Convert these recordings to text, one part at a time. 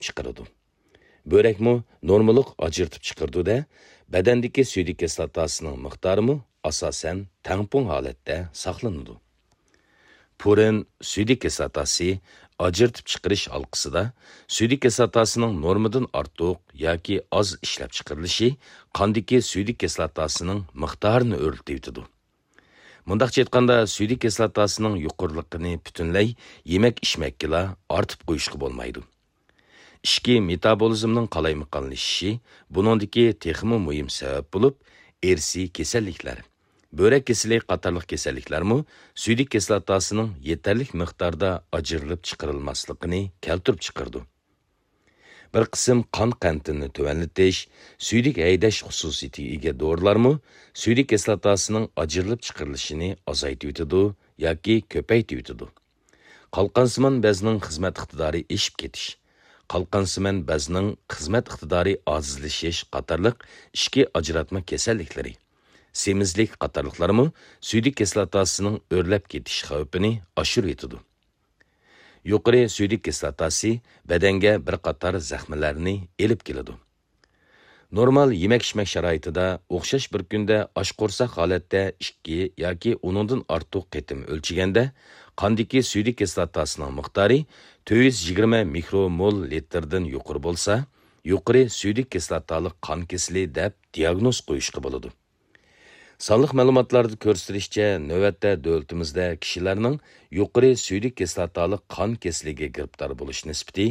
chiqaradi. Börekmi normalik ajırtib chiqardi-da, badandagi suydik kislotasining miqdorimi asosan tangpung holatda saqlanadi. Purin suydik kislotasi ajırtib chiqarish halqasida suydik kislotasining normadan ortiq yoki oz ishlab chiqarilishi qondagi suydik kislotasining miqdorini o'rtaydi. Mundaqcha aytganda, suydik kislotasining yuqorliligini butunlay yemak-ichmakla ortib qo'yishga bo'lmaydi. Ishki metabolizmning qalaymiqanlashishi buningdagi texmi muhim sabab bo'lib, ersiy kasalliklar, böbrek kesili qatorliq kasalliklarmi suydik kislotasining yetarlik miqdorda ajrilib chiqarilmasligini keltirib chiqardi. Bir qism qon qantini tuvanlatish, suydik haydash xususiyatiga ega dorilarmi suydik kislotasining ajrilib chiqarilishini azaytib yoki ko'paytib. Qalqansimon bezning xizmat iqtidori eshib ketish, qalqansimon bezning xizmat iqtidori ojizlashish qatorliq ishki ajratma kasalliklari, semizlik qatorliqlarmi suydik kislotasining o'rlab ketish xavfini oshirib. Yuqori suydik kislotasi badanga bir qator zaxmlarni elib keladi. Normal yemek-ichmak sharoitida o'xshash bir kunda oshqo'rsoq holatda 2 yoki uningdan ortiq qitim o'lchiganda qondagi suydik kislotasining miqdori 420 mikromol litrdan yuqori bo'lsa, yuqori suydik kislotali qon kesili deb diagnoz qo'yishga bo'ladi. Sonliq ma'lumotlarda ko'rsatilishicha, navbatda davlatimizda kishilarning yuqori suydik kislotali qon kesiliga giribdor bo'lish nisbati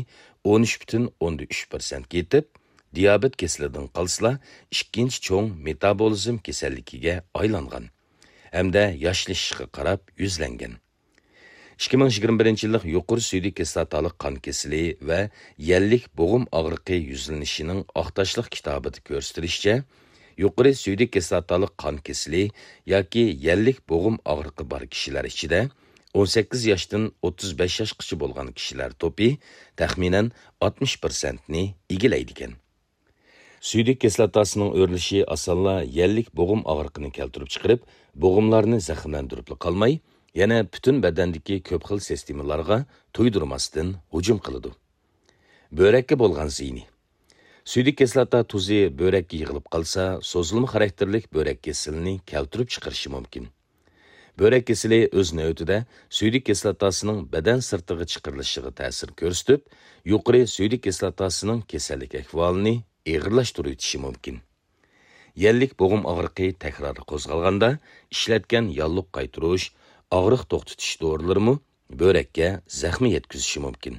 13,3% yetib, diabet kesilidan qolsa, ikkinchi cho'ng metabolizm kasalligiga aylangan hamda yoshlashishiga qarab yuzlangan. 2021 yillik yuqori suydik kislotali qon kesili va yallik bo'g'im og'riqi yuzlanishining oqtashliq kitobida ko'rsatilishicha, yuqori suydik kislotali qon kesili yoki yallik bo'g'im og'riqi bor kishilar ichida 18 yoshdan 35 yoshgacha bo'lgan kishilar to'pi taxminan 60% ni egallaydi ekan. Suydik kislotasining o'rlishi asonla yallik bo'g'im og'riqini keltirib chiqarib, bo'g'imlarni zaxmlantirib qolmay, yana butun badandagi ko'p xil sistemalarga to'ydirmasdan hujum qiladi. Börekka bo'lgan ziyni. Suydik kislota tuzi börekka yig'ilib qolsa, so'zilma xarakterlik böbrek kesilini keltirib chiqarishi mumkin. Böbrek kesili o'z navbatida suydik kislotasining badan sirtiga chiqarilishiga ta'sir ko'rsatib, yuqori suydik kislotasining kasallik ahvolini og'irlashtiritishi mumkin. Yallik bo'g'im og'riqi takror qo'zg'alganda ishlatgan yalliq qaytirish, og'riq to'xtatish dorilarimi böbrekka zaxmi yetkazishi mumkin.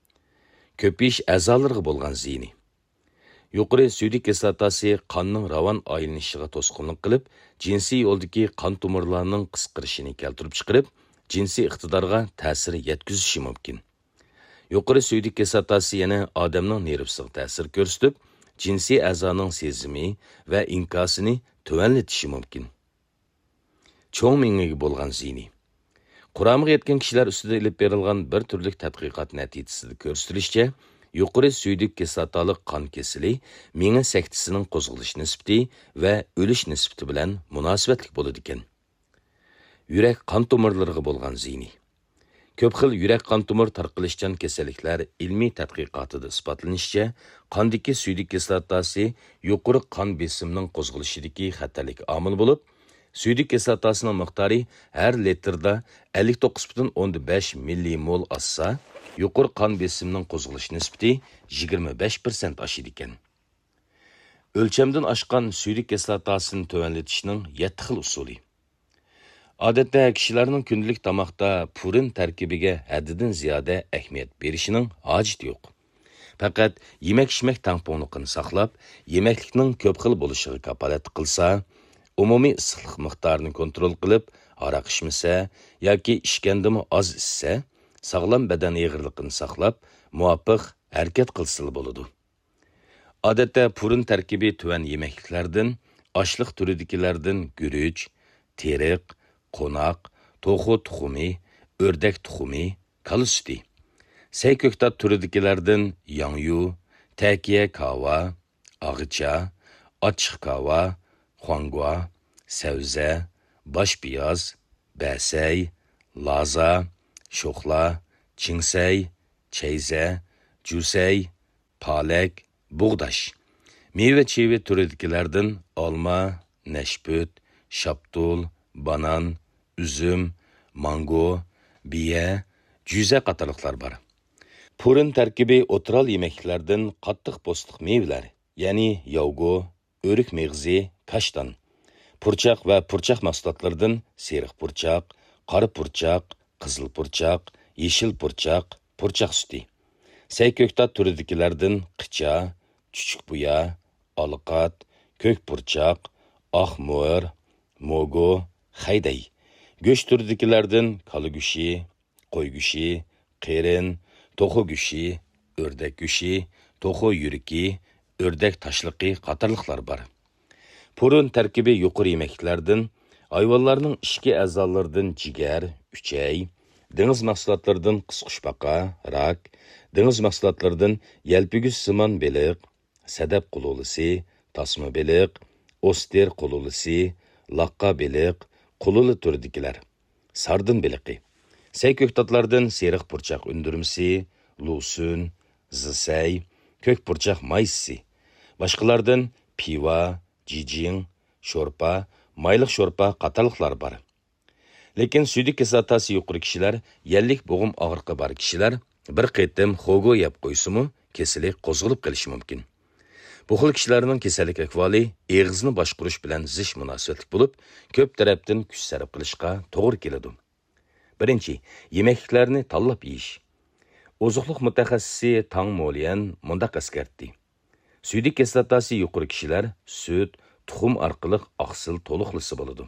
Ko'pish a'zolarga bo'lgan ziyni. Yuqori suydik kislotasi qonning ravon aylanishiga to'sqinlik qilib, jinsiy yo'ldagi qon tomirlarining qisqarishini keltirib chiqarib, jinsiy iqtidorga ta'sir yetkazishi mumkin. Yuqori suydik kislotasi yana odamning nervisiga ta'sir ko'rsatib, jinsiy a'zoning sezimi va inkosini tuvanlatishi mumkin. Cho'ng mingiga bo'lgan ziyni. Quramiga yetgan kishilar ustida ilib berilgan bir turlik tadqiqot natijasida ko'rsatilishicha, yuqori suydik kislotali qon kesili miya saktisining qo'zg'alish nisbati va o'lish nisbati bilan munosabatli bo'ladi ekan. Yurak qon tomirlariga bo'lgan ziyni. Ko'p xil yurak qon tomir tarqalishchan kasalliklar ilmiy tadqiqotida isbotlanishicha, qondagi suydik kislotasi yuqori qon besimining qo'zg'alishidagi xatarlik omil bo'lib, suydik kislotasining miqdori har litrda 59,5 millimol oshsa, yuqori qon besimining qo'zg'alish nisbati 25% oshadi ekan. O'lchamdan oshgan suydik kislotasini tuvanlatishning 7 xil usuli. Odatda kishilarning kundalik tamoqda purin tarkibiga haddidan ziyoda ahamiyat berishining hojati yo'q. Faqat yemak-ichmak tangpunligini saqlab, yemaklikning ko'p xil bo'lishiga kafolat qilsa, umumiy issiqlik miqdorini kontrol qilib, aroq ichmasa yoki ichgandimi oz ichsa, sog'lom badan eg'irligini saqlab, muvofiq harakat qilsa bo'ladi. Odatda purin tarkibi tuvan yemekliklardan, oshliq turidagilardan guruch, teriq, qo'noq, to'xu tuxumi, o'rdak tuxumi, kala suti. Sayko'ktat turidagilardan yangyu, takiya kava, og'icha, ochiq kava, xuangua, savza, bosh piyoz, basay, laza, sho'xla, chingsay, chayza, jusay, palak, buğdaş. Meyve-çeyve türüdikilerden alma, neşpüt, şaptul, banan, üzüm, mango, biye, cüze qatarlıqlar var. Purun tərkibi otural yemeklerden qattiq postliq meyveler, yani yavgu, örük meyğzi, kaştan. Purçaq və purçaq mahsulotlardan seriq purçaq, qara purçaq, qızıl purçaq, yeşil purçaq, purçaq süti. Seyköktat türüdikilerden qıça, çüçük buya, alıqat, kök purçaq, ağ mo'r, mogo, xayday. Göç türüdikilerden kalı güşi, qoy güşi, qerin, toxu güşi, ördek güşi, toxu yürüki, ördek taşlıqı qatarlıqlar var. Purun tərkibi yuqori yemeklerden, hayvanlarının işki əzalarından ciger, üçey, deniz mahsulotlardan qısquşbaqa, rak, deniz mahsulotlardan yelpigüs sıman beliq, sadab qululusi, tasma beliq, oster qululusi, laqqa beliq, qululu türdikiler, sardın beliqi. Seyköktatlardan seriq purçaq ündürümsi, lusun, zısay, kök purçaq maysi. Başqalardan piva, cicing, şorpa, maylıq şorpa qatarlıqlar var. Lekin südik kislotasi yuqori kishilar, yellik bo'g'im og'riqi bor kishilar bir qitim xogo yeb qo'ysimu, kasallik qo'zg'alib qolishi mumkin. Bu xil kishilarning kasallik ahvoli eg'izni boshqarish bilan zish munosabatlik bo'lib, ko'p tarafdan kuch sarf qilishga to'g'ri keladi. Birinchi, yemekliklarni tanlab yeyish. Ozuqliq mutaxassisi Tang Molian mundaq eskartdi. Südik kislotasi yuqori kishilar süt, tuxum orqali oqsil to'liqlisi bo'ladi.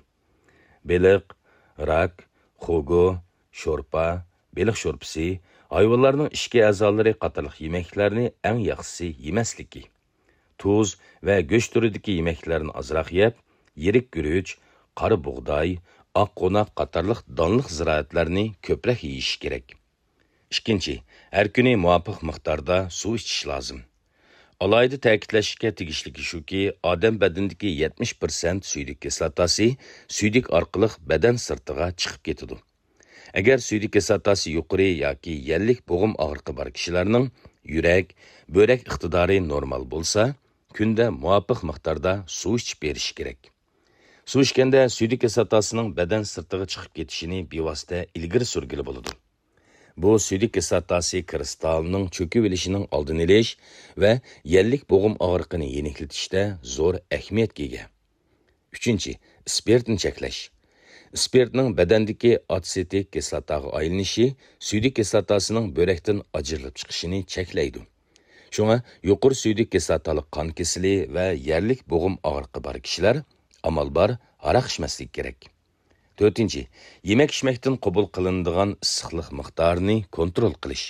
Beliq, rak, xogo, şorpa, beliq şorpisi, hayvanlarning ishki a'zolari qatorliq yemeklarni eng yaxshisi yemasligi. Tuz va go'sht turidagi yemeklarni azroq yeb, yirik guruch, qora bug'doy, oq qo'noq qatorliq donliq ziroatlarni ko'proq yeyish kerak. Ikkinchi, har kuni muvofiq miqdorda suv ichish lozim. Alayda ta'kidlashga tegishligi shuki, odam badanidagi 70% suydik kislotasi suydik orqali badan sirtiga chiqib ketadi. Agar suydik kislotasi yuqori yoki yellik bo'g'im og'riqi bor kishilarning yurak, böbrek iqtidori normal bo'lsa, kunda muvofiq miqdorda suv ichib berish kerak. Suv ichganda suydik kislotasining badan sirtiga chiqib ketishini bevosita ilgari surgili bo'ladi. Bu suydik kislotasi kristalining cho'kib olishining oldini olish va yellik bo'g'im og'riqini yeniklatishda zo'r ahamiyatga ega. Uchinchi, spirtni cheklash. Spirtning badandagi atsetik kislotaga aylanishi suydik kislotasining böbrekdan ajrilib chiqishini cheklaydi. Shunga yuqori suydik kislotali qon kesili va yerlik bo'g'im og'riqi bor kishilar amal bor aroq ichmaslik kerak. Dördüncü, yemek içmekten qabul qilinadigan issiqlik miqdorini kontrol qilish.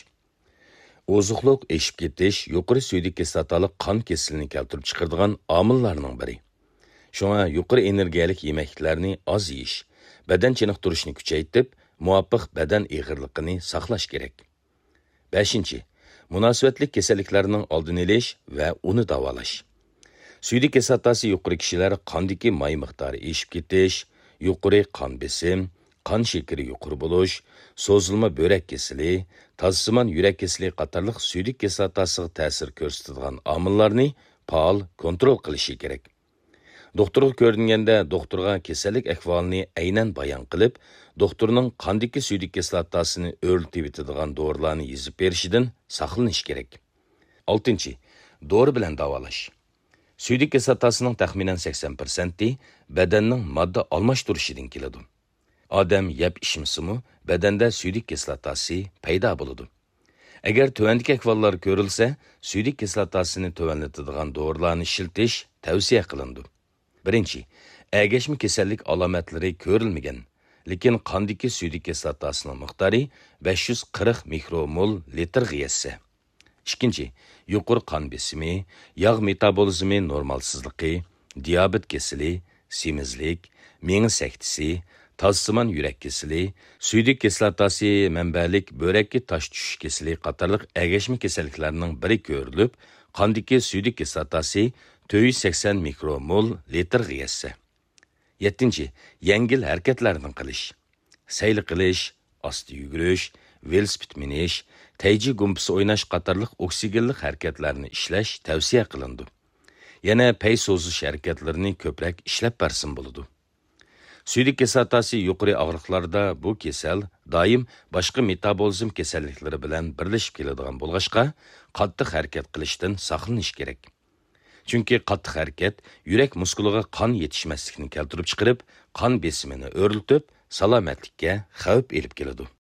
Ozuqliq eshib ketish yuqori suydik kislotali qon kesilini keltirib chiqaradigan omillarning biri. Shunga yuqori energiyalik yemeklarni oz yeyish, badan chiniqtirishni kuchaytirib, muvofiq badan eg'irligini saqlash kerak. 5. Munosabatli kasalliklarning oldini olish va uni davolash. Suydik kislotasi yuqori kishilar qondagi may miqdori eshib ketish, yuqori qon besim, qon shekeri yuqori bo'lish, so'zilma böbrek kesili, tazsimon yurak kesili qatorliq suydik kislotasiga ta'sir ko'rsatadigan omillarni faol kontrol qilishi kerak. Doktorga ko'ringanda doktorga kasallik ahvolini aynan bayon qilib, doktorning qondagi suydik kislotasini o'rlitib etadigan dorilarni yozib berishidan saqlanish kerak. 6. Dori bilan davolash. Suydik kislotasining taxminan 80% badanning modda almashtirishidan keladi. Odam yeb ichmisimu badanda suydik kislotasi paydo bo'ladi. Agar tuvandagi ahvollar ko'rilsa, suydik kislotasini tuvanlatadigan dorilarni ishiltish tavsiya qilindi. 1. Agashma kasallik alomatlari ko'rilmagan, lekin qondagi suydik kislotasining miqdori 540 mikromol litrga yetsa. 2. Yuqori qon besimi, yog' metabolizmi normalsizligi, diabet kesili, semizlik, miya saktisi, tazsimon yurak kesili, suydik kislotasi manbalik böbrekka tosh tushish kesili qatorliq agashma kasalliklarning biri ko'rilib, qondagi suydik kislotasi 480 mikromol litrga yetsa. 7. Yengil harakatlarni qilish. Sayl qilish, asta yugurish, velosiped minish, tayji gumpisi o'ynash qatorliq oksigenli harakatlarni ishlash tavsiya qilindi. Yana pay so'zish harakatlarini ko'proq ishlab bersin bo'ladi. Suydik kislotasi yuqori og'riqlarda bu kasal doim boshqa metabolizm kasalliklari bilan birlashib keladigan bo'lg'achqa, qattiq harakat qilishdan saqlanish kerak. Chunki qattiq harakat yurak muskuliga qon yetishmaslikni keltirib chiqarib, qon besimini o'rlitib, salomatlikka xavf elib keladi.